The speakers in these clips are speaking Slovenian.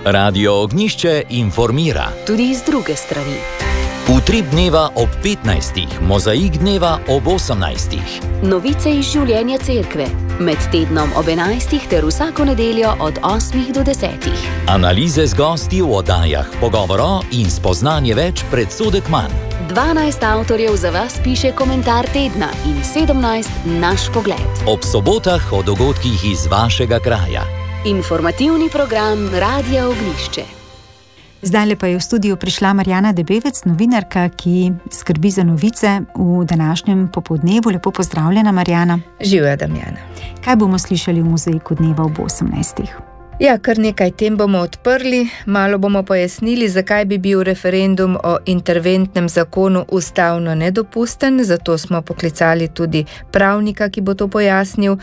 Radio Ognjišče informira. Tudi iz druge strani. Utrip dneva ob 15, mozaik dneva ob 18. Novice iz življenja cerkve. Med tednom ob 11 ter vsako nedeljo od 8 do 10. Analize z gosti v oddajah, pogovoro in spoznanje več predsodek manj. 12 avtorjev za vas piše komentar tedna in 17 naš pogled. Ob sobotah o dogodkih iz vašega kraja. Informativni program Radia Ognjišče. Zdaj pa je v studiu prišla Marjana Debevec, novinarka, ki skrbi za novice v današnjem popoldnevu. Lepo pozdravljena, Marjana. Živja, Damjana. Kaj bomo slišali v mozaiku dneva ob 18? Ja, kar nekaj tem bomo odprli, malo bomo pojasnili, zakaj bi bil referendum o interventnem zakonu ustavno nedopusten, zato smo poklicali tudi pravnika, ki bo to pojasnil.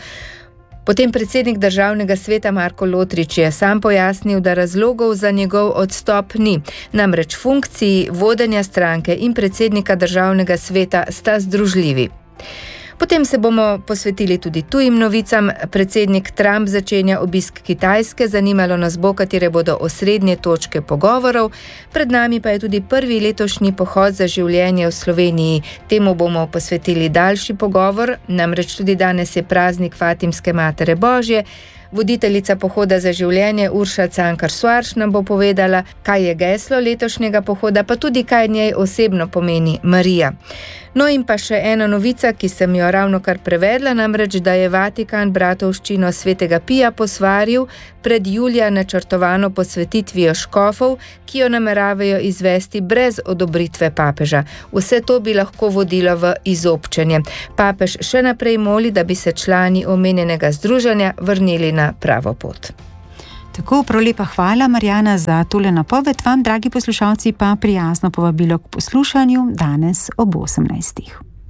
Potem predsednik Državnega sveta Marko Lotrič je sam pojasnil, da razlogov za njegov odstop ni. Namreč funkciji vodenja stranke in predsednika Državnega sveta sta združljivi. Potem se bomo posvetili tudi tujim novicam. Predsednik Trump začenja obisk Kitajske, zanimalo nas bo, katere bodo osrednje točke pogovorov. Pred nami pa je tudi prvi letošnji pohod za življenje v Sloveniji. Temu bomo posvetili daljši pogovor, namreč tudi danes je praznik Fatimske Matere Božje. Voditeljica pohoda za življenje Urša Cankar-Soares nam bo povedala, kaj je geslo letošnjega pohoda, pa tudi kaj njej osebno pomeni Marija. No in pa še ena novica, ki sem jo ravno kar prevedla, namreč, da je Vatikan bratovščino svetega Pija posvaril pred julija načrtovano posvetitvijo škofov, ki jo nameravajo izvesti brez odobritve papeža. Vse to bi lahko vodilo v izobčenje. Papež še naprej moli, da bi se člani omenjenega združenja vrnili na pravo pot. Tako, prav lepa hvala, Marjana, za tole napoved. Vam, dragi poslušalci, pa prijazno povabilo k poslušanju danes ob 18.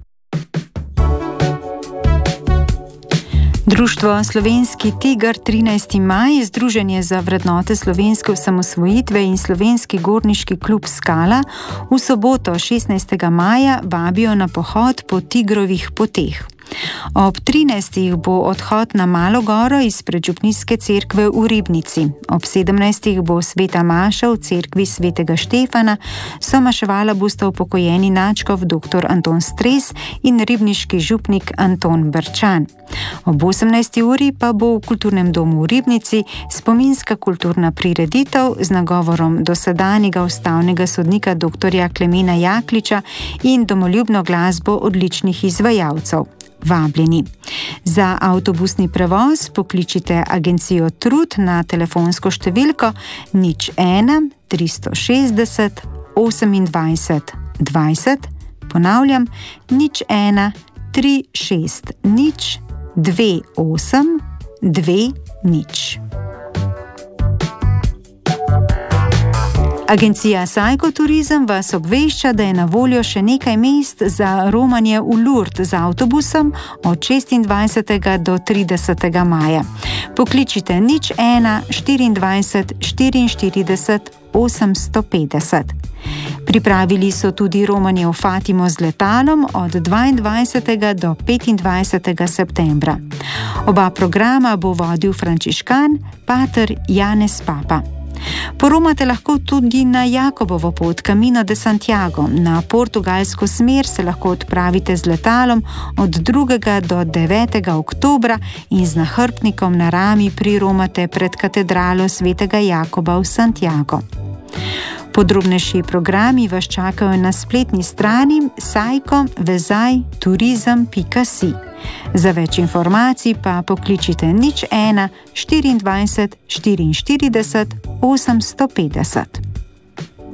Društvo Slovenski Tiger 13. maj, Združenje za vrednote slovenske osamosvojitve in Slovenski gorniški klub Skala v soboto 16. maja vabijo na pohod po Tigrovih poteh. Ob 13. bo odhod na Malo goro iz predžupnijske cerkve v Ribnici. Ob 17. bo sveta maša v cerkvi svetega Štefana, somaševala bosta upokojeni nadškof dr. Anton Stres in ribniški župnik Anton Berčan. Ob 18. uri pa bo v kulturnem domu v Ribnici spominska kulturna prireditev z nagovorom dosedanjega ustavnega sodnika dr. Klemena Jakliča in domoljubno glasbo odličnih izvajalcev. Vabljeni. Za avtobusni prevoz pokličite agencijo Trud na telefonsko številko 01 360 28 20. Ponavljam, 01 360 28 20. Agencija Sajko Turizem vas obvešča, da je na voljo še nekaj mest za romanje v Lourdes z avtobusom od 26. do 30. maja. Pokličite 01 24 44 850. Pripravili so tudi romanje v Fatimo z letalom od 22. do 25. septembra. Oba programa bo vodil frančiškan pater Janez Papa. Poromate lahko tudi na Jakobovo pot Camino de Santiago. Na portugalsko smer se lahko odpravite z letalom od 2. do 9. oktobra in z nahrbtnikom na rami priromate pred katedralo svetega Jakoba v Santiago. Podrobnejši programi vas čakajo na spletni strani sajko-turizem.si. Za več informacij pa pokličite 01 24 44 850.